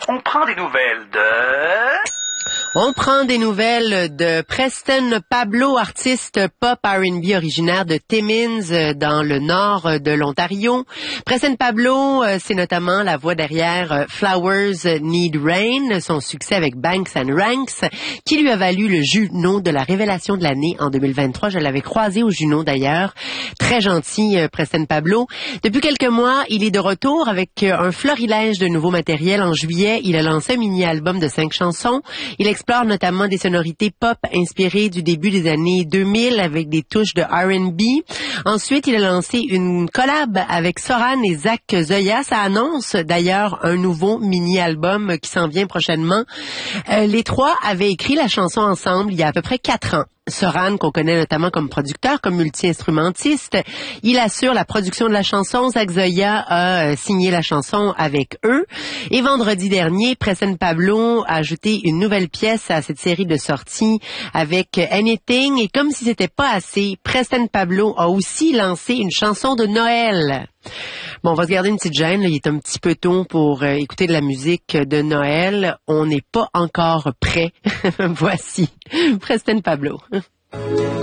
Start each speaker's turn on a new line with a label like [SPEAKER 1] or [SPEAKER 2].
[SPEAKER 1] On prend des nouvelles de...
[SPEAKER 2] On prend des nouvelles de Preston Pablo, artiste pop R&B originaire de Timmins, dans le nord de l'Ontario. Preston Pablo, c'est notamment la voix derrière Flowers Need Rain, son succès avec Banks and Ranks, qui lui a valu le Juno de la révélation de l'année en 2023. Je l'avais croisé au Juno d'ailleurs. Très gentil, Preston Pablo. Depuis quelques mois, il est de retour avec un florilège de nouveaux matériels. En juillet, il a lancé un mini-album de 5 chansons. Il explore notamment des sonorités pop inspirées du début des années 2000 avec des touches de R&B. Ensuite, il a lancé une collab avec Soran et Zach Zoya. Ça annonce d'ailleurs un nouveau mini-album qui s'en vient prochainement. Les trois avaient écrit la chanson ensemble il y a à peu près 4 ans. Soran, qu'on connaît notamment comme producteur, comme multi-instrumentiste, il assure la production de la chanson. Zach Zoya a signé la chanson avec eux. Et vendredi dernier, Preston Pablo a ajouté une nouvelle pièce à cette série de sorties avec Anything. Et comme si c'était pas assez, Preston Pablo a aussi lancé une chanson de Noël. Bon, on va se garder une petite gêne, là. Il est un petit peu tôt pour écouter de la musique de Noël. On n'est pas encore prêt. Voici Preston Pablo.